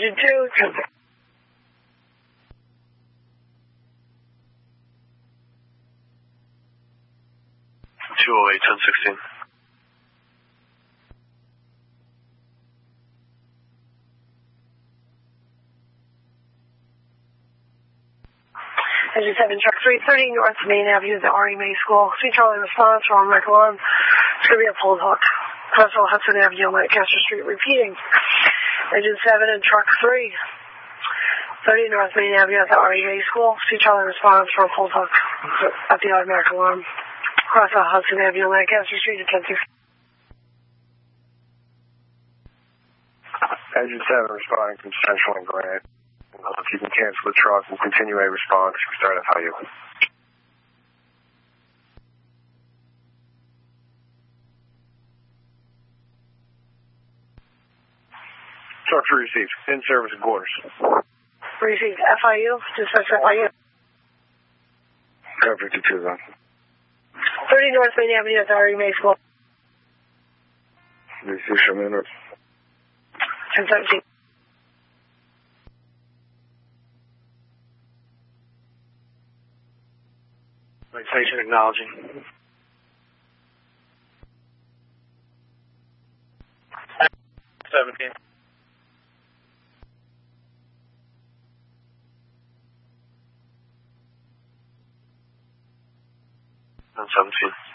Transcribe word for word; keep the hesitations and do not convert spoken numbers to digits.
Engine two, two oh eight, ten sixteen. Engine seven, truck three, thirty North Main Avenue, the R E May School. See Charlie response from Michael on. It's going to be a pulled hook. Crossville Hudson Avenue, Lancaster Street, repeating. Engine seven and truck three, thirty North Main Avenue at the R E May School. See Charlie response from pulled hook at the automatic alarm. Crossville Hudson Avenue, Lancaster Street, at ten sixteen. Engine seven responding from Central and Grant. If you can cancel the truck, we'll continue a response. We start at how you. Truck three received. In service and quarters. Received. F I U. Dispatch F I U. Car fifty-two then. thirty North Main Avenue at the R E May School. Received from in. ten seventeen. Station acknowledging. seventeen. seventeen.